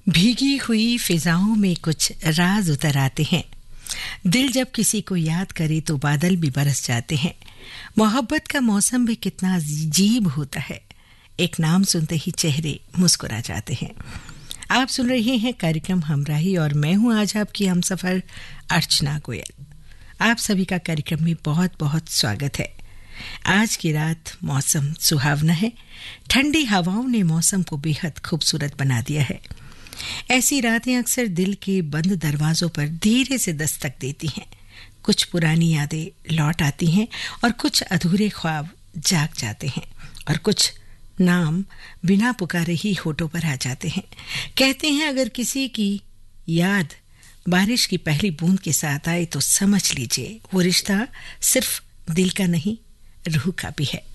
भीगी हुई फिजाओं में कुछ राज उतर आते हैं। दिल जब किसी को याद करे तो बादल भी बरस जाते हैं। मोहब्बत का मौसम भी कितना अजीब होता है। एक नाम सुनते ही चेहरे मुस्कुरा जाते हैं। आप सुन रहे हैं कार्यक्रम हमराही और मैं हूं आज आपकी हमसफर अर्चना गोयल। आप सभी का कार्यक्रम में बहुत बहुत स्वागत है। आज की रात मौसम सुहावना है। ठंडी हवाओं ने मौसम को बेहद खूबसूरत बना दिया है। ऐसी रातें अक्सर दिल के बंद दरवाजों पर धीरे से दस्तक देती हैं। कुछ पुरानी यादें लौट आती हैं और कुछ अधूरे ख्वाब जाग जाते हैं और कुछ नाम बिना पुकारे ही होठों पर आ जाते हैं। कहते हैं अगर किसी की याद बारिश की पहली बूंद के साथ आए तो समझ लीजिए वो रिश्ता सिर्फ दिल का नहीं, रूह का भी है।